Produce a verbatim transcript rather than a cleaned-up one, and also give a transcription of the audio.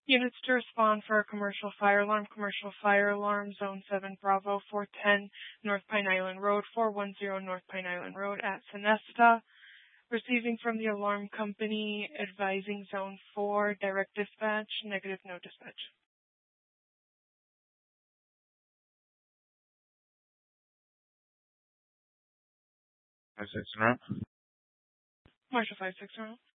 Units to respond for a commercial fire alarm. Commercial fire alarm, Zone seven Bravo, four ten North Pine Island Road, four one zero North Pine Island Road at Sonesta. Receiving from the alarm company, advising Zone four, direct dispatch, negative, no dispatch. five six in route. Marshall five six zero.